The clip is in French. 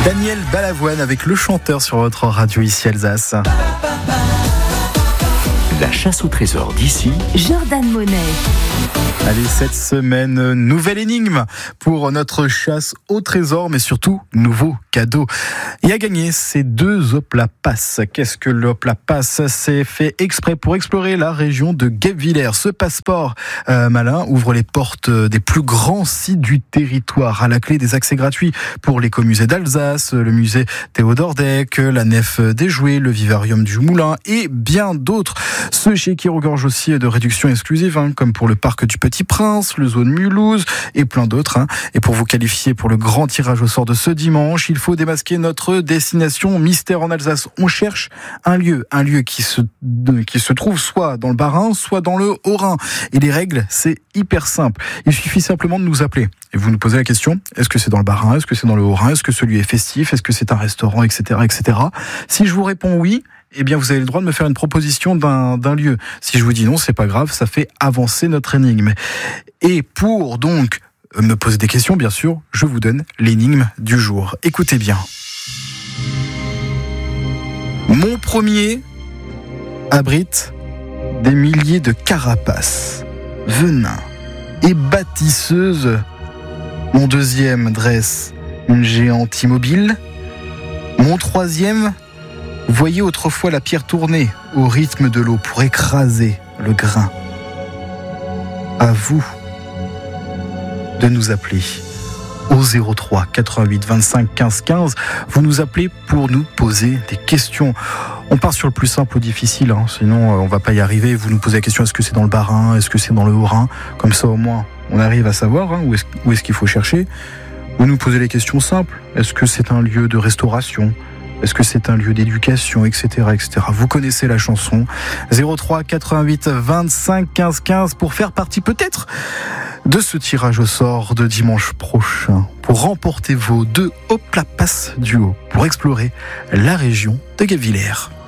Daniel Balavoine avec Le Chanteur sur votre radio ici Alsace. La chasse au trésor d'ici, Jordan Monet. Allez, cette semaine, nouvelle énigme pour notre chasse au trésor, mais surtout, nouveau cadeau. Et à gagner, ces 2 Oplapass. Qu'est-ce que l'Oplapass ? C'est fait exprès pour explorer la région de Guebwiller. Ce passeport malin ouvre les portes des plus grands sites du territoire. À la clé, des accès gratuits pour l'écomusée d'Alsace, le musée Théodore Deck, la nef des jouets, le vivarium du Moulin et bien d'autres. Ce chéquier regorge aussi de réductions exclusives, comme pour le parc du Petit Prince, le zoo de Mulhouse et plein d'autres. Et pour vous qualifier pour le grand tirage au sort de ce dimanche, il faut démasquer notre destination mystère en Alsace. On cherche un lieu qui se trouve soit dans le Bas-Rhin, soit dans le Haut-Rhin. Et les règles, c'est hyper simple. Il suffit simplement de nous appeler. Et vous nous posez la question, est-ce que c'est dans le Bas-Rhin, est-ce que c'est dans le Haut-Rhin, est-ce que ce lieu est festif, est-ce que c'est un restaurant, etc., etc. Si je vous réponds oui, eh bien, vous avez le droit de me faire une proposition d'un lieu. Si je vous dis non, c'est pas grave, ça fait avancer notre énigme. Et pour donc me poser des questions, bien sûr, je vous donne l'énigme du jour. Écoutez bien. Mon premier abrite des milliers de carapaces, venins et bâtisseuses. Mon deuxième dresse une géante immobile. Mon troisième voyait autrefois la pierre tourner au rythme de l'eau pour écraser le grain. À vous de nous appeler au 03 88 25 15 15. Vous nous appelez pour nous poser des questions. On part sur le plus simple au difficile, sinon on va pas y arriver. Vous nous posez la question, est-ce que c'est dans le Bas-Rhin, est-ce que c'est dans le Haut-Rhin ? Comme ça au moins on arrive à savoir où est-ce qu'il faut chercher. Vous nous posez les questions simples. Est-ce que c'est un lieu de restauration ? Est-ce que c'est un lieu d'éducation, etc., etc. Vous connaissez la chanson. 03 88 25 15 15 pour faire partie peut-être de ce tirage au sort de dimanche prochain. Pour remporter vos 2 Oplapass duo pour explorer la région de Guebwiller.